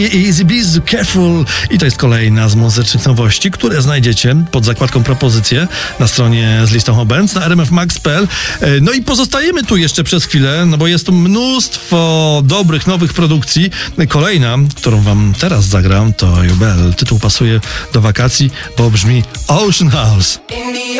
Easy Biz, Careful i to jest kolejna z muzycznych nowości, które znajdziecie pod zakładką propozycje na stronie z listą obęd na rmfmax.pl. No i pozostajemy tu jeszcze przez chwilę, no bo jest tu mnóstwo dobrych, nowych produkcji. Kolejna, którą wam teraz zagram, to Jubel. Tytuł pasuje do wakacji, bo brzmi Ocean House.